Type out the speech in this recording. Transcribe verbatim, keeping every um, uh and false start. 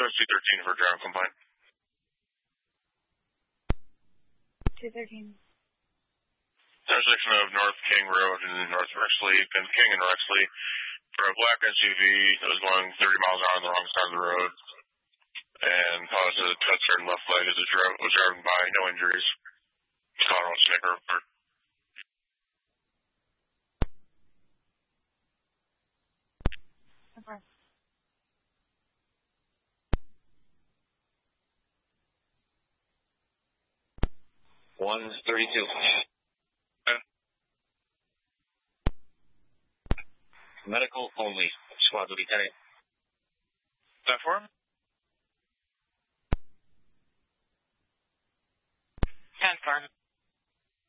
two thirteen for ground complaint. two thirteen. Intersection of North King Road and North Rexley, and King and Rexley, for a black S U V that was going thirty miles an hour on the wrong side of the road, and caused a cut turn left leg as it drove, was driving by, no injuries. Colorado Snicker report. Okay. one thirty-two. Medical only. Squad Lieutenant. That for him? ten, firm.